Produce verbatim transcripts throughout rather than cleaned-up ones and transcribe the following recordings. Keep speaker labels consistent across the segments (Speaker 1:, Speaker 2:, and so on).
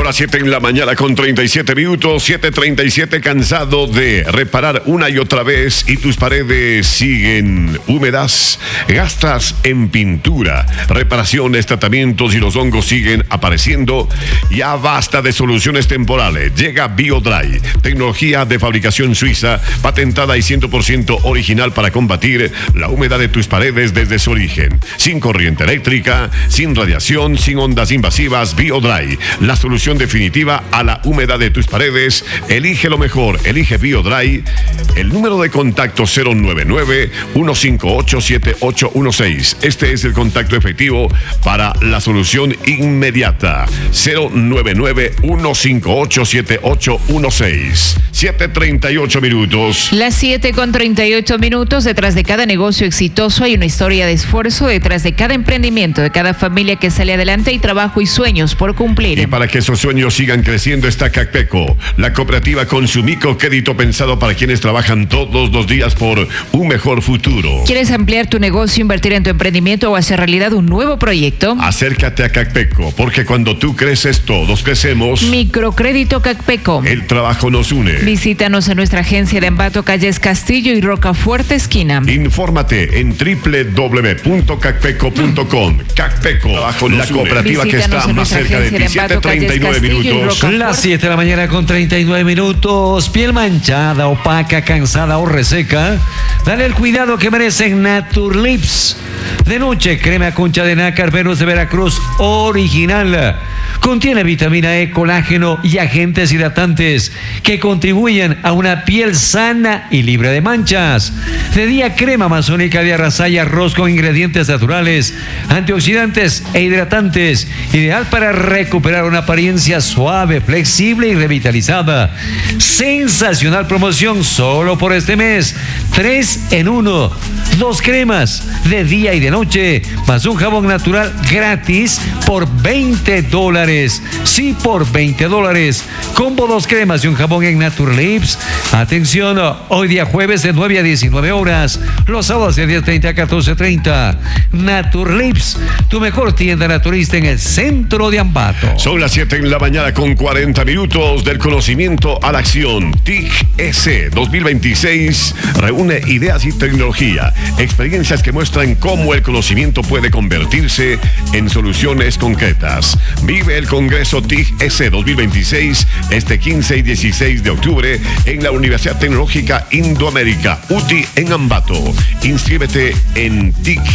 Speaker 1: las siete en la mañana con treinta y siete minutos, siete treinta y siete, cansado de reparar una y otra vez y tus paredes siguen húmedas. Gastas en pintura, reparaciones, tratamientos y los hongos siguen apareciendo. Ya basta de soluciones temporales. Llega BioDry, tecnología de fabricación suiza, patentada y cien por ciento original para combatir la humedad de tus paredes desde su origen. Sin corriente eléctrica, sin radiación, sin ondas invasivas. BioDry, la solución definitiva a la humedad de tus paredes. Elige lo mejor, elige BioDry. El número de contacto cero nueve nueve, uno cinco ocho, siete ocho uno seis. Este es el contacto efectivo para la solución inmediata. cero nueve nueve, uno cinco ocho, siete ocho uno seis. siete treinta y ocho minutos.
Speaker 2: Las siete con treinta y ocho minutos. Detrás de cada negocio exitoso hay una historia de esfuerzo. Detrás de cada emprendimiento, de cada familia que sale adelante, hay trabajo y sueños por cumplir.
Speaker 1: Y para que esos sueños sigan creciendo está Cacpeco, la cooperativa con su microcrédito pensado para quienes trabajan todos los días por un mejor futuro.
Speaker 2: ¿Quieres ampliar tu negocio, invertir en tu emprendimiento o hacer realidad un nuevo proyecto?
Speaker 1: Acércate a Cacpeco, porque cuando tú creces, todos crecemos.
Speaker 2: Microcrédito Cacpeco.
Speaker 1: El trabajo nos une.
Speaker 2: Visítanos en nuestra agencia de Ambato, calles Castillo y Rocafuerte esquina.
Speaker 1: Infórmate en doble u doble u doble u punto cacpeco punto com. Cacpeco, la cooperativa que está más cerca de ti. siete treinta y nueve minutos.
Speaker 3: Las siete de la mañana con treinta y nueve minutos. Piel manchada, opaca, cansada o reseca. Dale el cuidado que merecen Naturlips. De noche, crema concha de nácar Venus de Veracruz original. Contiene vitamina E, colágeno y agentes hidratantes que contribuyen a una piel sana y libre de manchas. De día, crema amazónica de arrasá y arroz con ingredientes naturales, antioxidantes e hidratantes, ideal para recuperar una apariencia suave, flexible y revitalizada. Sensacional promoción solo por este mes. Tres en uno. Dos cremas de día y de noche, más un jabón natural gratis por veinte dólares. Sí, por veinte dólares. Combo dos cremas y un jabón en Naturlips. Atención, hoy día jueves de nueve a diecinueve horas. Los sábados de diez treinta a catorce treinta. Naturlips, tu mejor tienda naturista en el centro de Ambato.
Speaker 1: Son las siete en la mañana con cuarenta minutos. Del conocimiento a la acción. T I C S dos mil veintiséis reúne ideas y tecnología, experiencias que muestran cómo el conocimiento puede convertirse en soluciones concretas. Vive el Congreso T I C S dos mil veintiséis este quince y dieciséis de octubre en la Universidad Tecnológica Indoamérica, U T I en Ambato. Inscríbete en T I C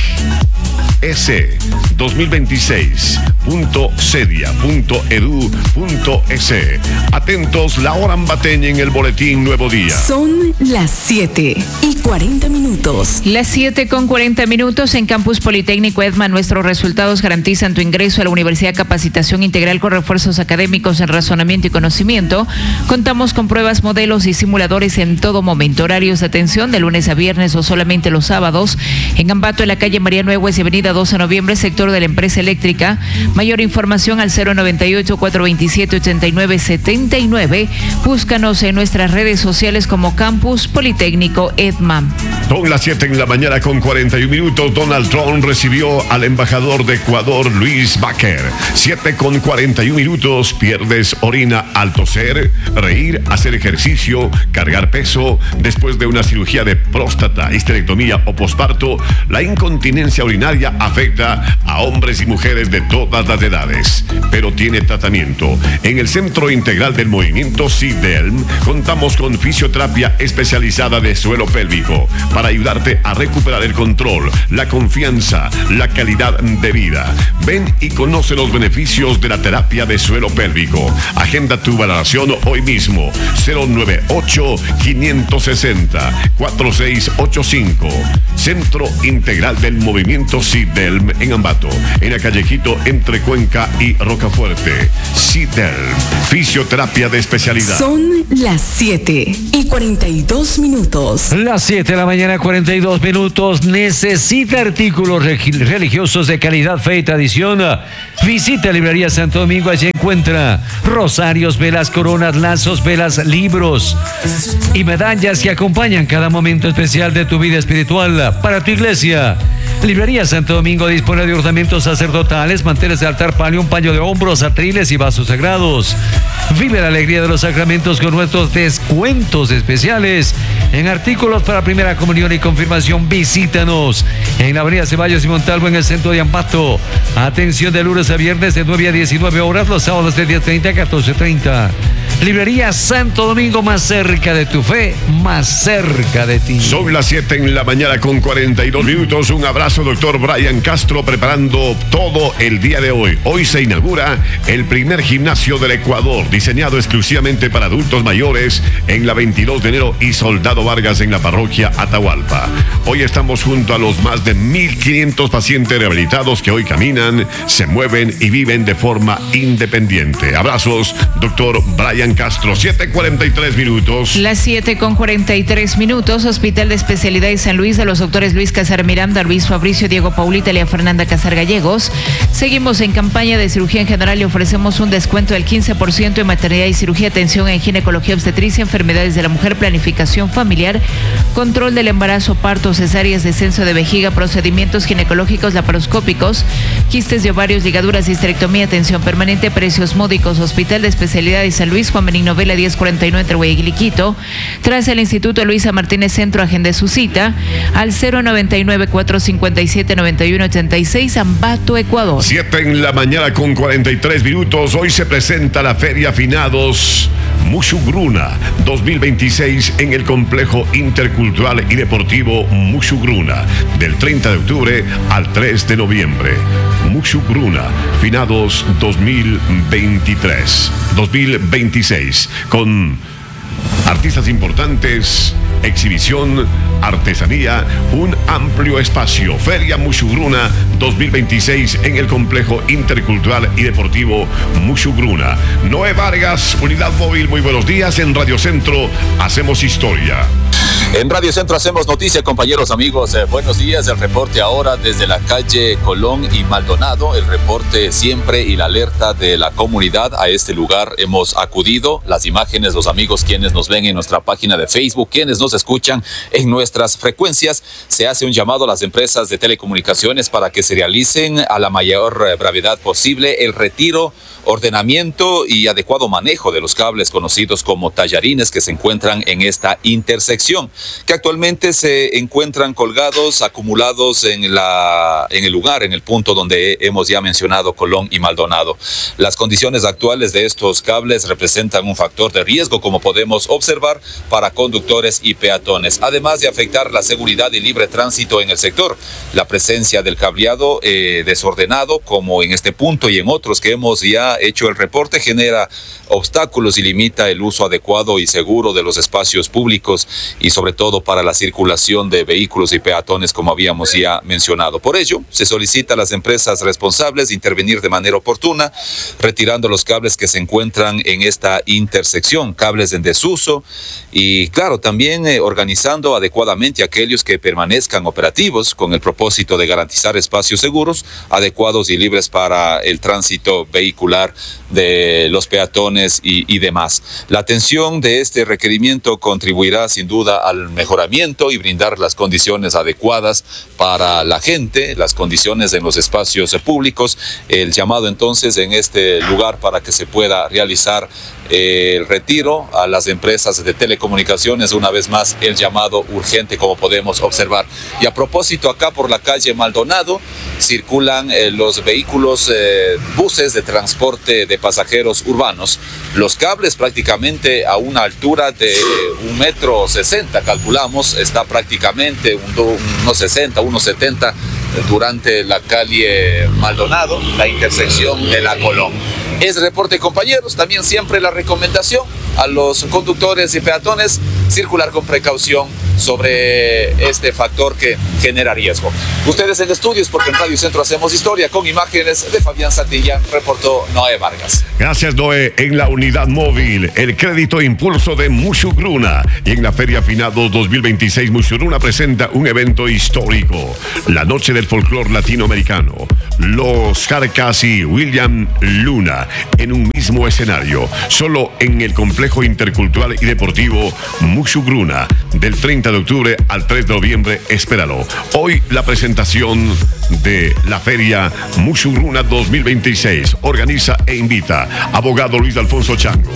Speaker 1: S dos mil veintiséis punto cedia punto edu punto es. Atentos, la hora ambateña en el boletín Nuevo Día.
Speaker 4: Son las siete y cuarenta minutos.
Speaker 2: Las siete con cuarenta minutos. En Campus Politécnico EDMA, nuestros resultados garantizan tu ingreso a la Universidad. Capacitación integral con refuerzos académicos en razonamiento y conocimiento. Contamos con pruebas, modelos y simuladores en todo momento. Horarios de atención de lunes a viernes o solamente los sábados. En Ambato, en la calle María Nueves y avenida doce de noviembre, sector de la empresa eléctrica. Mayor información al cero noventa y ocho, cuatrocientos veintisiete, ochenta y nueve setenta y nueve. Búscanos en nuestras redes sociales como Campus Politécnico EDMA.
Speaker 1: Son las siete en la mañana con cuarenta y un minutos. Donald Trump recibió al embajador de Ecuador, Luis Baker. siete con cuarenta y un minutos. Pierdes orina al toser, reír, hacer ejercicio, cargar peso. Después de una cirugía de próstata, histerectomía o posparto, la incontinencia urinaria afecta a hombres y mujeres de todas las edades, pero tiene tratamiento. En el Centro Integral del Movimiento SIDELM contamos con fisioterapia especializada de suelo pélvico para ayudarte a recuperar el control, la confianza, la calidad de vida. Ven y conoce los beneficios de la terapia de suelo pélvico. Agenda tu valoración hoy mismo. cero nueve ocho, cinco seis cero, cuatro seis ocho cinco. Centro Integral del Movimiento SIDELM en Ambato, en la callejito entre Cuenca y Rocafuerte. SIDELM, fisioterapia de especialidad.
Speaker 4: Son las siete y cuarenta y dos minutos.
Speaker 3: Las siete de la mañana, cuarenta y dos minutos. Necesita artículos religiosos de calidad, fe y tradición. Visita Librería Santo Domingo. Allí encuentra rosarios, velas, coronas, lazos, velas, libros y medallas que acompañan cada momento especial de tu vida espiritual. vida para tu iglesia. Librería Santo Domingo dispone de ornamentos sacerdotales, manteles de altar palio, un paño de hombros, atriles y vasos sagrados. Vive la alegría de los sacramentos con nuestros descuentos especiales en artículos para primera comunión y confirmación. Visítanos en la avenida Ceballos y Montalvo, en el centro de Ambato. Atención de lunes a viernes de nueve a diecinueve horas, los sábados de diez treinta a catorce treinta. Librería Santo Domingo, más cerca de tu fe, más cerca de ti.
Speaker 1: Son las siete en la mañana con cuarenta y dos minutos. Un abrazo, doctor Brian Castro, preparando todo el día de hoy. Hoy se inaugura el primer gimnasio del Ecuador, diseñado exclusivamente para adultos mayores, en la veintidós de enero y Soldado Vargas, en la parroquia Atahualpa. Hoy estamos junto a los más de mil quinientos pacientes rehabilitados que hoy caminan, se mueven y viven de forma independiente. Abrazos, doctor Brian Castro. siete cuarenta y tres minutos.
Speaker 2: Las siete con cuarenta y tres minutos. Hospital de Especialidades San Luis, de los doctores Luis Casar Miranda, Luis Fabricio, Diego Paulita, Lea Fernanda Casar Gallegos. Seguimos en campaña de cirugía en general y ofrecemos un descuento del quince por ciento en maternidad y cirugía, atención en ginecología, obstetricia, enfermedades de la mujer, planificación familiar, control del embarazo, partos, cesáreas, descenso de vejiga, procedimientos ginecológicos, laparoscópicos, quistes de ovarios, ligaduras, histerectomía, atención permanente, precios módicos. Hospital de Especialidades San Luis, Juan Benigno Vela diez cuarenta y nueve entre Guayaquil y Quito. Tras el Instituto Luisa Martínez Centro, agende su cita al cero noventa y nueve, cuatrocientos cincuenta y siete, noventa y uno ochenta y seis, Ambato, Ecuador.
Speaker 1: siete en la mañana con cuarenta y tres minutos. Hoy se presenta la Feria Finados Muxugruna dos mil veintiséis en el Complejo Intercultural y Deportivo Muxugruna, del treinta de octubre al tres de noviembre. Muxugruna Finados dos mil veintitrés dos mil veintiséis, con artistas importantes, exhibición, artesanía, un amplio espacio. Feria Muxugruna dos mil veintiséis en el Complejo Intercultural y Deportivo Muxugruna. Noé Vargas, Unidad Móvil, muy buenos días. En Radio Centro hacemos historia.
Speaker 5: En Radio Centro hacemos noticia, compañeros, amigos. Eh, buenos días. El reporte ahora desde la calle Colón y Maldonado. El reporte siempre y la alerta de la comunidad. A este lugar hemos acudido. Las imágenes, los amigos quienes nos ven en nuestra página de Facebook, quienes nos escuchan en nuestras frecuencias. Se hace un llamado a las empresas de telecomunicaciones para que se realicen a la mayor brevedad posible el retiro, ordenamiento y adecuado manejo de los cables conocidos como tallarines que se encuentran en esta intersección, que actualmente se encuentran colgados, acumulados en, la, en el lugar, en el punto donde hemos ya mencionado Colón y Maldonado. Las condiciones actuales de estos cables representan un factor de riesgo, como podemos observar, para conductores y peatones, además de afectar la seguridad y libre tránsito en el sector. La presencia del cableado eh, desordenado, como en este punto y en otros que hemos ya hecho el reporte, genera obstáculos y limita el uso adecuado y seguro de los espacios públicos y sobre todo para la circulación de vehículos y peatones, como habíamos ya mencionado. Por ello, se solicita a las empresas responsables intervenir de manera oportuna, retirando los cables que se encuentran en esta intersección, cables en desuso, y claro, también eh, organizando adecuadamente aquellos que permanezcan operativos con el propósito de garantizar espacios seguros, adecuados y libres para el tránsito vehicular de los peatones y, y demás. La atención de este requerimiento contribuirá sin duda al mejoramiento y brindar las condiciones adecuadas para la gente, las condiciones en los espacios públicos. El llamado entonces en este lugar para que se pueda realizar eh, el retiro a las empresas de telecomunicaciones, una vez más el llamado urgente, como podemos observar. Y a propósito, acá por la calle Maldonado circulan eh, los vehículos, eh, buses de transporte de pasajeros urbanos. Los cables prácticamente a una altura de un metro sesenta, calculamos, está prácticamente un, unos sesenta, unos setenta durante la calle Maldonado, la intersección de la Colón. Es reporte, compañeros. También siempre la recomendación a los conductores y peatones: circular con precaución sobre este factor que genera riesgo. Ustedes en estudios, porque en Radio Centro hacemos historia, con imágenes de Fabián Santillán, reportó Noé Vargas.
Speaker 1: Gracias, Noé. En la unidad móvil, el crédito impulso de Muxugruna, y en la Feria Finados dos mil veintiséis, Muxugruna presenta un evento histórico, la Noche del Folclor Latinoamericano. Los Carcas y William Luna en un mismo escenario, solo en el Complejo Intercultural y Deportivo Muxugruna, del treinta de octubre al tres de noviembre. Espéralo. Hoy la presentación de la Feria Muxugruna dos mil veintiséis. Organiza e invita abogado Luis Alfonso Chango.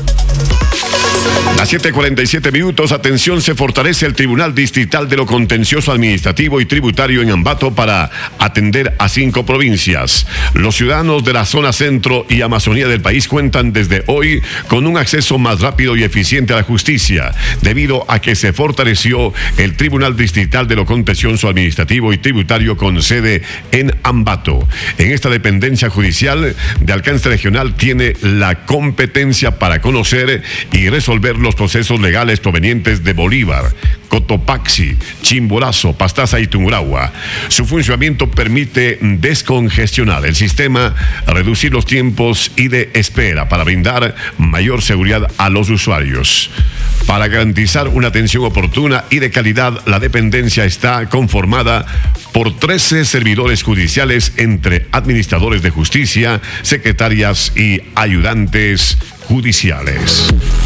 Speaker 1: Las siete cuarenta y siete minutos, atención, se fortalece el Tribunal Distrital de lo Contencioso Administrativo y Tributario en Ambato para atender a cinco provincias. Los ciudadanos de la zona centro y Amazonía del país cuentan desde hoy con un acceso más rápido y eficiente a la justicia, debido a que se fortaleció el Tribunal Distrital de lo Contencioso Administrativo y Tributario con sede en Ambato. En esta dependencia judicial de alcance regional tiene la competencia para conocer y resolver los procesos legales provenientes de Bolívar, Cotopaxi, Chimborazo, Pastaza y Tungurahua. Su funcionamiento permite descongestionar el sistema, reducir los tiempos y de espera para brindar mayor seguridad a los usuarios. Para garantizar una atención oportuna y de calidad, la dependencia está conformada por trece servidores judiciales entre administradores de justicia, secretarias y ayudantes judiciales.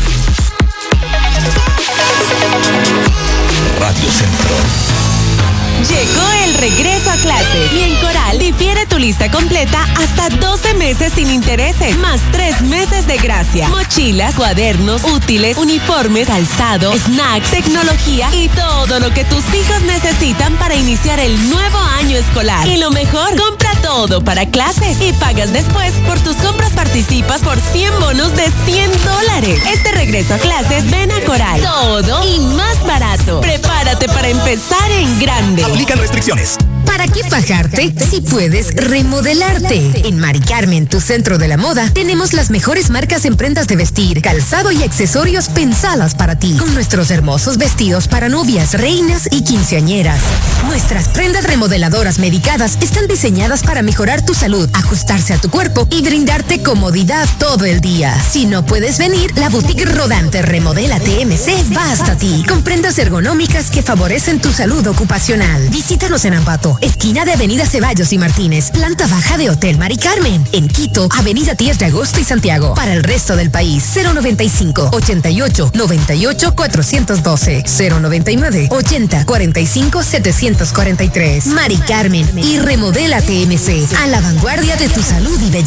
Speaker 6: Radio Centro.
Speaker 7: Llegó el regreso a clases y en Coral difiere tu lista completa hasta doce meses sin intereses, más tres meses de gracia. Mochilas, cuadernos, útiles, uniformes, calzado, snacks, tecnología y todo lo que tus hijos necesitan para iniciar el nuevo año escolar. Y lo mejor, compra todo para clases y pagas después. Por tus compras participas por cien bonos de cien dólares. Este regreso a clases, ven a Coral. Todo y más barato. Prepárate para empezar en grande.
Speaker 6: Aplican restricciones.
Speaker 8: ¿Para qué fajarte si puedes remodelarte? En Mari Carmen, tu centro de la moda, tenemos las mejores marcas en prendas de vestir, calzado y accesorios pensadas para ti, con nuestros hermosos vestidos para novias, reinas y quinceañeras. Nuestras prendas remodeladoras medicadas están diseñadas para mejorar tu salud, ajustarse a tu cuerpo y brindarte comodidad todo el día. Si no puedes venir, la boutique rodante Remodela T M C va hasta ti, con prendas ergonómicas que favorecen tu salud ocupacional. Visítanos en Ambato, esquina de Avenida Ceballos y Martínez, planta baja de Hotel Mari Carmen. En Quito, Avenida diez de agosto y Santiago. Para el resto del país, cero noventa y cinco, ochenta y ocho, noventa y ocho, cuatrocientos doce, cero noventa y nueve, ochenta, cuarenta y cinco, setecientos cuarenta y tres. Mari Carmen y Remodela T M C, a la vanguardia de tu salud y belleza.